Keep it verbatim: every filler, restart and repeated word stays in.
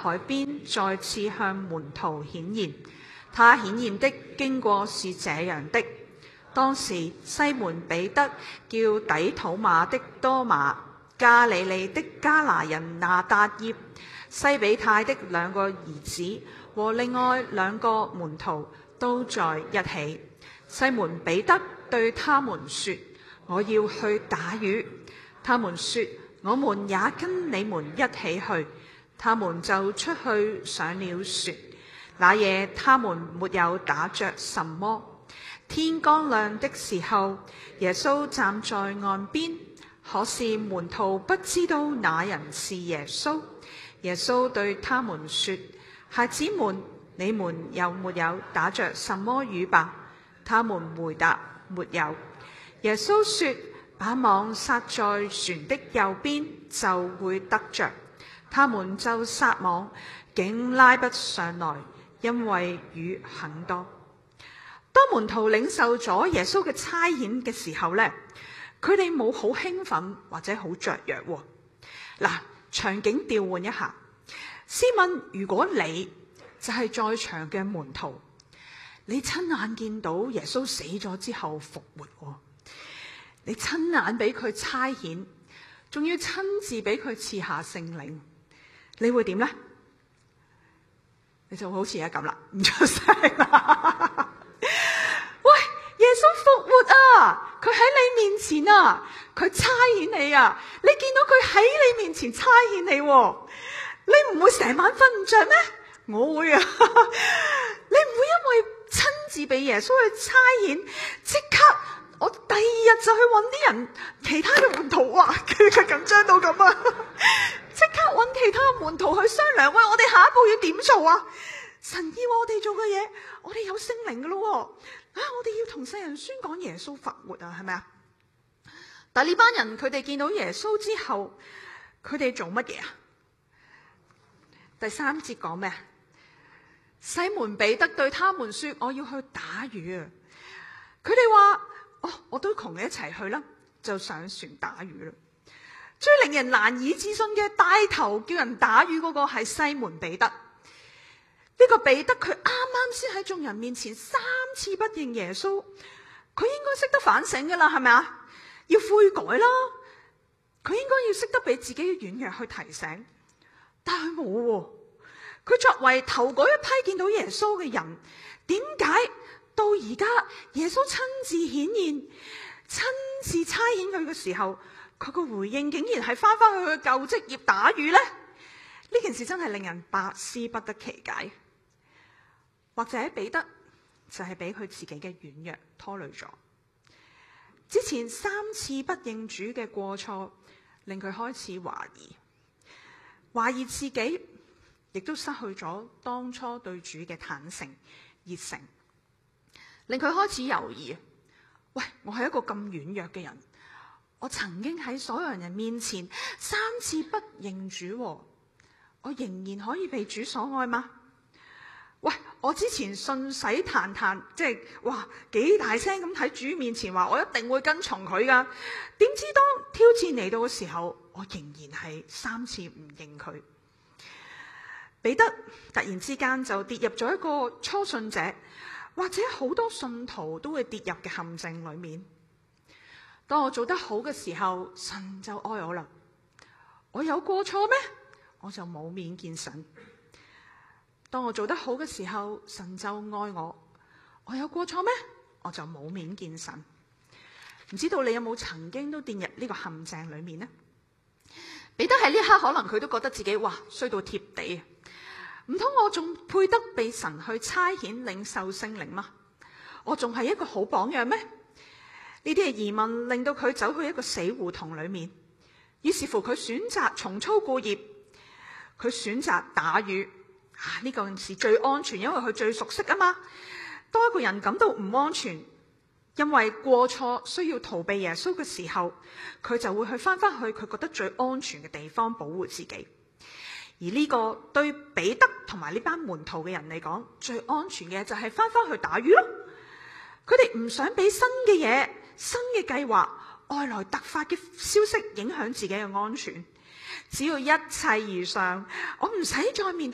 海邊再次向門徒顯現。他顯現的經過是這樣的：當時西門彼得叫底土馬的多馬、加利利的加拿人拿達業、西比泰的兩個兒子和另外兩個門徒都在一起。西門彼得對他們說：我要去打魚。他們說：我們也跟你們一起去。他們就出去上了船。那夜他們沒有打着什麼。天剛亮的時候，耶穌站在岸邊，可是門徒不知道那人是耶穌。耶穌對他們說：孩子們，你們有沒有打着什麼魚吧？他們回答：沒有。耶穌說：把網撒在船的右邊，就會得着。他們就撒網，竟拉不上來，因為魚很多。當門徒領受咗耶穌嘅差遣嘅時候呢，佢哋冇好興奮或者好雀躍。嗱，場景調換一下，試問如果你就係在場嘅門徒，你親眼見到耶穌死咗之後復活，你親眼俾佢差遣，仲要親自俾佢賜下聖靈，你會點呢？你就好似而家咁啦，唔出聲啦。喂，耶穌復活啊！佢喺你面前啊，佢差遣你啊！你見到佢喺你面前差遣你，你唔會成晚瞓唔着咩？我會啊！你唔會因為親自被耶穌去差遣，即刻我第二日就去揾啲人，其他嘅門徒啊，佢佢緊張到咁啊！即刻揾其他門徒去商量，喂，我哋下一步要點做啊？神要我哋做嘅嘢，我哋有聖靈噶咯，啊，我哋要同世人宣講耶穌復活啊，係咪啊？但係呢班人佢哋見到耶穌之後，佢哋做乜嘢啊？第三節講咩？西門彼得對他們說：我要去打魚啊！佢哋話：哦，我都同你一齊去啦，就上船打魚啦。最令人難以置信嘅，帶頭叫人打魚嗰個係西門彼得。呢個彼得佢啱啱先喺眾人面前三次不認耶穌，佢應該識得反省噶啦，係咪啊？要悔改啦，佢應該要識得俾自己嘅軟弱去提醒，但係佢冇。佢作為頭嗰一批見到耶穌嘅人，點解到而家耶穌親自顯現、親自差遣佢嘅時候，佢個回應竟然係翻返去佢嘅舊職業打魚呢？呢件事真係令人百思不得其解。或者彼得就係俾佢自己嘅軟弱拖累咗，之前三次不認主嘅過錯，令佢開始懷疑，懷疑自己，亦都失去咗當初對主嘅坦誠熱誠，令佢開始猶豫。喂，我係一個咁軟弱嘅人，我曾經喺所有人面前三次不認主，我仍然可以被主所愛嗎？喂，我之前信誓旦旦，即係哇幾大聲咁喺主面前話，我一定會跟從佢噶。點知當挑戰嚟到嘅時候，我仍然係三次唔認佢。彼得突然之間就跌入咗一個初信者，或者好多信徒都會跌入嘅陷阱裏面。當我做得好嘅時候，神就愛我啦。我有過錯咩？我就冇面見神。當我做得好嘅時候，神就愛我。我有過錯咩？我就冇面見神。唔知道你有冇曾經都跌入呢個陷阱裏面呢？彼得喺呢一刻可能佢都覺得自己哇衰到貼地，唔通我仲配得被神去差遣領受聖靈嗎？我仲係一個好榜樣咩？呢啲嘅疑問令到佢走去一個死胡同裏面，於是乎佢選擇重操故業，佢選擇打魚。啊！呢個是最安全，因為佢最熟悉啊嘛。當一個人感到唔安全，因為過錯需要逃避耶穌嘅時候，佢就會去翻翻去佢覺得最安全嘅地方保護自己。而呢個對彼得同埋呢班門徒嘅人嚟講，最安全嘅就係翻翻去打魚咯。佢哋唔想俾新嘅嘢、新嘅計劃、外來突發嘅消息影響自己嘅安全。只要一切如常，我唔使再面